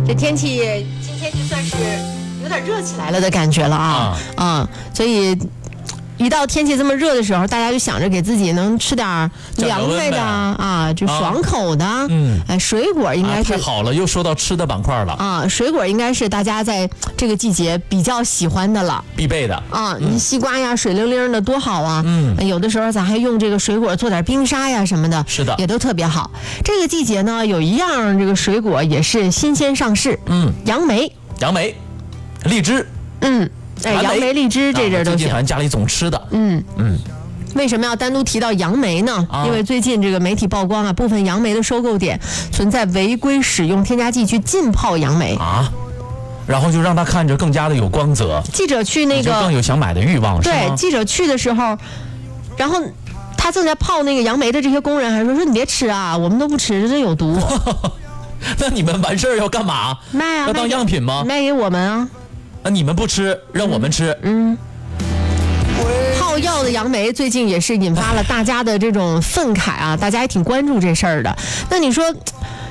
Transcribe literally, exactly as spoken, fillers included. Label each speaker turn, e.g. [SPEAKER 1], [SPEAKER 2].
[SPEAKER 1] 这天气今天就算是有点热起来了的感觉了啊啊、嗯！所以一到天气这么热的时候，大家就想着给自己能吃点凉快的啊，就爽口的。嗯，哎，水果应该是、
[SPEAKER 2] 啊、太好了，又说到吃的板块了
[SPEAKER 1] 啊。水果应该是大家在这个季节比较喜欢的了，
[SPEAKER 2] 必备的
[SPEAKER 1] 啊。你西瓜呀，水灵灵的多好啊。嗯，有的时候咱还用这个水果做点冰沙呀什么的，
[SPEAKER 2] 是的，
[SPEAKER 1] 也都特别好。这个季节呢，有一样这个水果也是新鲜上市，嗯，杨梅、
[SPEAKER 2] 杨梅、荔枝，
[SPEAKER 1] 嗯。哎，杨梅、荔枝这阵都行。
[SPEAKER 2] 最近好像家里总吃的。
[SPEAKER 1] 嗯嗯。为什么要单独提到杨梅呢？啊、因为最近这个媒体曝光啊，部分杨梅的收购点存在违规使用添加剂去浸泡杨梅啊，
[SPEAKER 2] 然后就让它看着更加的有光泽。
[SPEAKER 1] 记者去那个，
[SPEAKER 2] 就更有想买的欲望。
[SPEAKER 1] 对，记者去的时候，然后他正在泡那个杨梅的这些工人还说说你别吃啊，我们都不吃，这有毒。
[SPEAKER 2] 那你们完事儿要干嘛？
[SPEAKER 1] 卖啊，
[SPEAKER 2] 要当样品吗？
[SPEAKER 1] 卖给我们啊。
[SPEAKER 2] 那你们不吃，让我们吃。
[SPEAKER 1] 嗯，泡药的杨梅最近也是引发了大家的这种愤慨啊，大家也挺关注这事儿的。那你说？